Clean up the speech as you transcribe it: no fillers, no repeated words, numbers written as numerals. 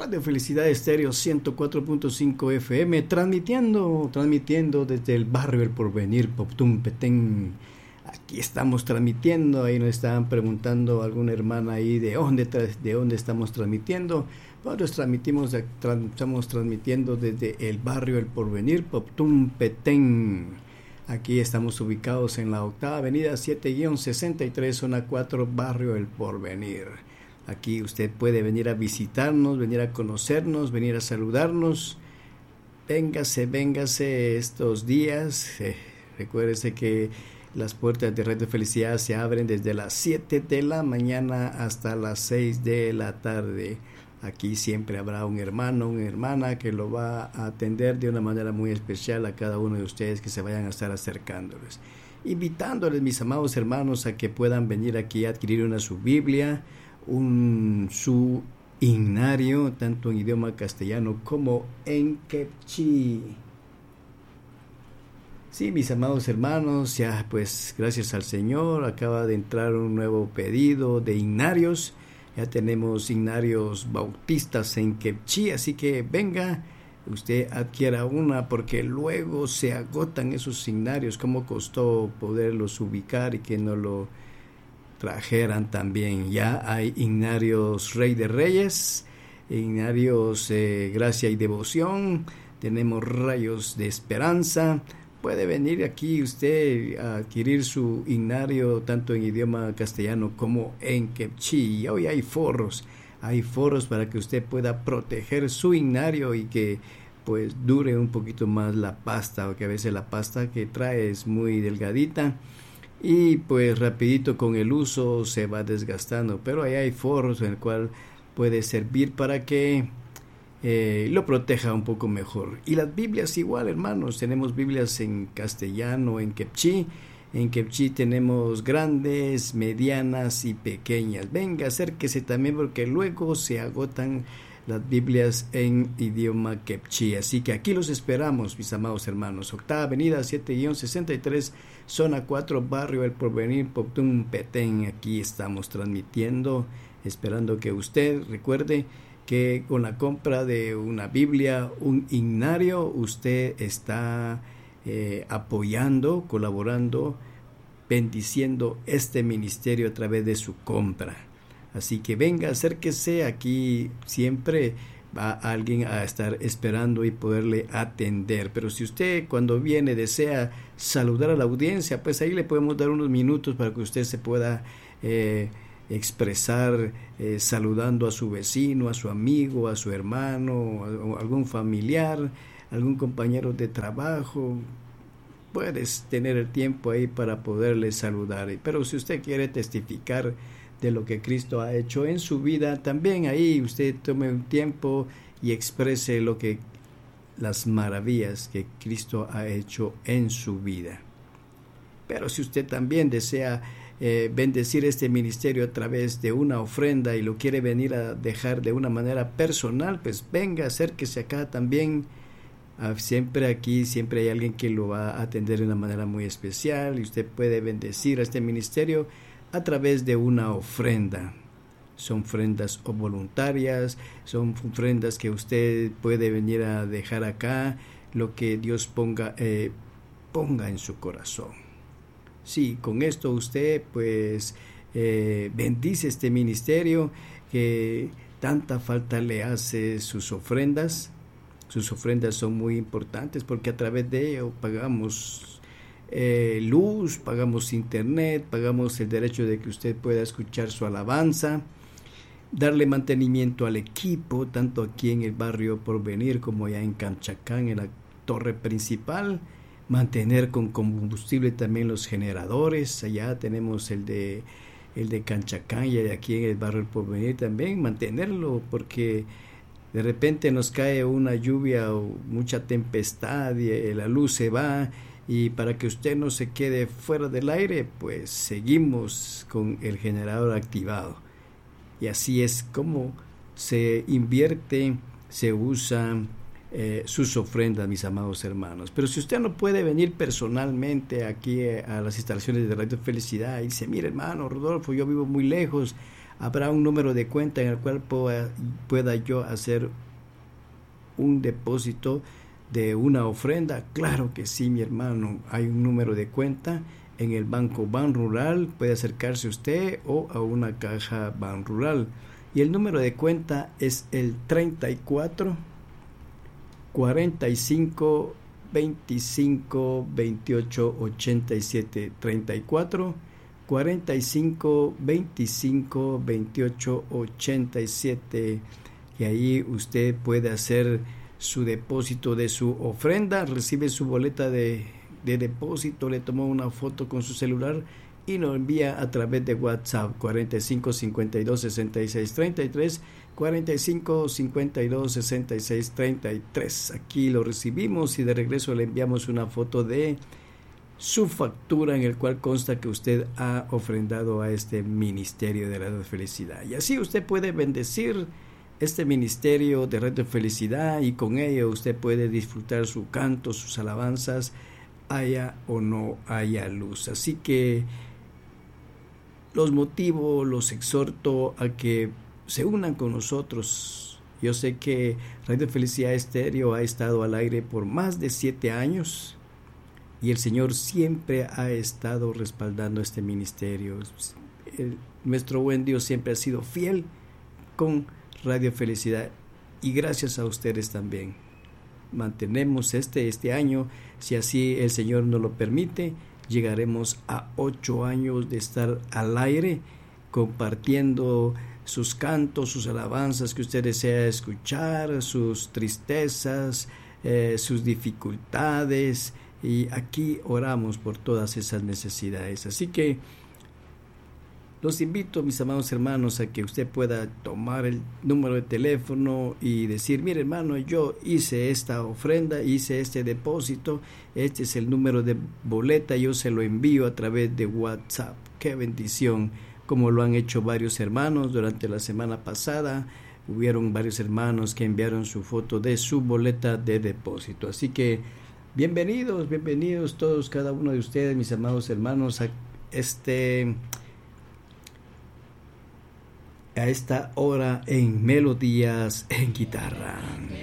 Radio Felicidad Estéreo 104.5 FM, transmitiendo desde el barrio El Porvenir, Poptum, Petén. Aquí estamos transmitiendo, ahí nos estaban preguntando alguna hermana ahí de dónde estamos transmitiendo. Nosotros estamos transmitiendo desde el barrio El Porvenir, Poptum, Petén. Aquí estamos ubicados en la octava avenida 7-63, zona 4, barrio El Porvenir. Aquí usted puede venir a visitarnos, venir a conocernos, venir a saludarnos. Véngase estos días. Recuérdese que las puertas de Radio Felicidad se abren desde las 7 de la mañana hasta las 6 de la tarde. Aquí siempre habrá un hermano, una hermana que lo va a atender de una manera muy especial a cada uno de ustedes que se vayan a estar acercándoles. Invitándoles, mis amados hermanos, a que puedan venir aquí a adquirir su Biblia, su himnario, tanto en idioma castellano como en quechí. Sí, mis amados hermanos, ya pues gracias al Señor acaba de entrar un nuevo pedido de himnarios. Ya tenemos himnarios bautistas en quechí, así que venga, usted adquiera una porque luego se agotan esos himnarios. Cómo costó poderlos ubicar y que no lo trajeran también. Ya hay himnarios Rey de Reyes, himnarios Gracia y Devoción, tenemos Rayos de Esperanza. Puede venir aquí usted a adquirir su himnario tanto en idioma castellano como en quechí. Hoy hay foros para que usted pueda proteger su himnario y que pues dure un poquito más la pasta, porque a veces la pasta que trae es muy delgadita y pues rapidito con el uso se va desgastando, pero ahí hay foros en el cual puede servir para que lo proteja un poco mejor. Y las Biblias igual, hermanos, tenemos Biblias en castellano, en quechí. En quechí tenemos grandes, medianas y pequeñas. Venga, acérquese también porque luego se agotan las Biblias en idioma quechí. Así que aquí los esperamos, mis amados hermanos. Octava avenida 7-63, zona 4, barrio El Porvenir, Poptum, Petén. Aquí estamos transmitiendo, esperando que usted recuerde que con la compra de una Biblia, un himnario, usted está apoyando, colaborando, bendiciendo este ministerio a través de su compra. Así que venga, acérquese, aquí siempre va alguien a estar esperando y poderle atender. Pero si usted cuando viene desea saludar a la audiencia, pues ahí le podemos dar unos minutos para que usted se pueda expresar saludando a su vecino, a su amigo, a su hermano, a algún familiar, algún compañero de trabajo. Puedes tener el tiempo ahí para poderle saludar. Pero si usted quiere testificar de lo que Cristo ha hecho en su vida, también ahí usted tome un tiempo y exprese las maravillas que Cristo ha hecho en su vida. Pero si usted también desea bendecir este ministerio a través de una ofrenda y lo quiere venir a dejar de una manera personal, pues venga, acérquese acá también. Siempre hay alguien que lo va a atender de una manera muy especial y usted puede bendecir a este ministerio a través de una ofrenda. Son ofrendas voluntarias, son ofrendas que usted puede venir a dejar acá, lo que Dios ponga en su corazón. Sí, con esto usted pues bendice este ministerio que tanta falta le hace sus ofrendas. Sus ofrendas son muy importantes porque a través de ello pagamos luz, pagamos internet, pagamos el derecho de que usted pueda escuchar su alabanza, darle mantenimiento al equipo, tanto aquí en el barrio Porvenir como allá en Canchacán, en la torre principal, mantener con combustible también los generadores. Allá tenemos el de Canchacán y aquí en el barrio El Porvenir también, mantenerlo porque de repente nos cae una lluvia o mucha tempestad y la luz se va, y para que usted no se quede fuera del aire, pues seguimos con el generador activado. Y así es como se invierte, se usa sus ofrendas, mis amados hermanos. Pero si usted no puede venir personalmente aquí a las instalaciones de Radio Felicidad y dice, mire hermano Rodolfo, yo vivo muy lejos, ¿Habrá un número de cuenta en el cual pueda yo hacer un depósito de una ofrenda? Claro que sí, mi hermano. Hay un número de cuenta en el Banco Banrural. Puede acercarse usted o a una caja Banrural. Y el número de cuenta es el 34 45 25 28 87. 34 45 25 28 87. Y ahí usted puede hacer su depósito de su ofrenda, recibe su boleta de depósito, le tomó una foto con su celular y nos envía a través de WhatsApp 45 52 66 33, 45 52 66 33. Aquí lo recibimos y de regreso le enviamos una foto de su factura en el cual consta que usted ha ofrendado a este ministerio de Radio Felicidad. Y así usted puede bendecir este ministerio de Radio Felicidad y con ello usted puede disfrutar su canto, sus alabanzas, haya o no haya luz. Así que los motivo, los exhorto a que se unan con nosotros. Yo sé que Radio Felicidad Estéreo ha estado al aire por más de 7 años y el Señor siempre ha estado respaldando este ministerio. Nuestro buen Dios siempre ha sido fiel con Radio Felicidad y gracias a ustedes también. Mantenemos este año, si así el Señor nos lo permite, llegaremos a 8 años de estar al aire compartiendo sus cantos, sus alabanzas que usted desea escuchar, sus tristezas, sus dificultades, y aquí oramos por todas esas necesidades. Así que los invito, mis amados hermanos, a que usted pueda tomar el número de teléfono y decir: mire, hermano, yo hice esta ofrenda, hice este depósito, este es el número de boleta, yo se lo envío a través de WhatsApp. ¡Qué bendición! Como lo han hecho varios hermanos durante la semana pasada. Hubieron varios hermanos que enviaron su foto de su boleta de depósito. Así que bienvenidos todos, cada uno de ustedes, mis amados hermanos, a esta hora en Melodías en Guitarra.